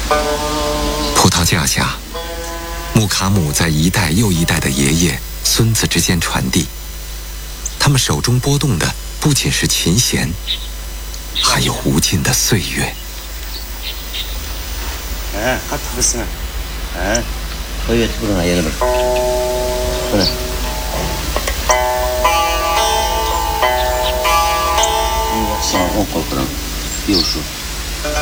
葡萄架下，木卡姆在一代又一代的爷爷、孙子之间传递。他们手中拨动的不仅是琴弦，还有无尽的岁月。 같이 됐으면, 거기에 들어나 얘기를. 그래. 그럼, 그럼, 又说。